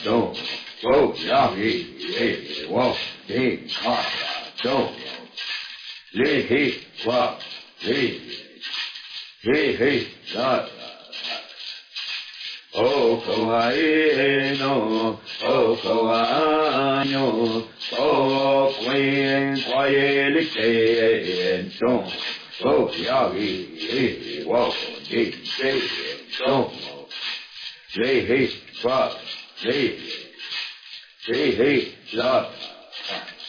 don't go, Yavi, hey, walk, hey, don't, lay, hey, walk, hey, not. O Kawaii no, O Kawaii O Queen, quietly say, don't, O Yavi, walk, say, don't, lay, hey, walk, hey, love.